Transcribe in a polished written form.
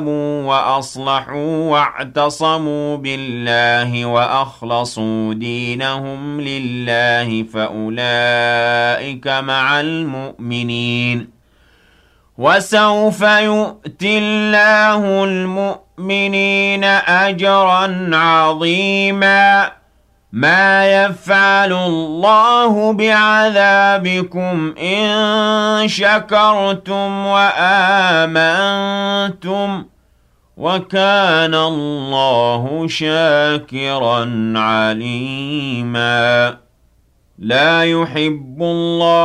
وأصلحوا واعتصموا بالله وأخلصوا دينهم لله فأولئك مع المؤمنين وسوف يؤتي الله المؤمنين أجرا عظيما ما يفعل الله بعذابكم إن شكرتم وآمنتم وكان الله شاكرا عليما لا يحب الله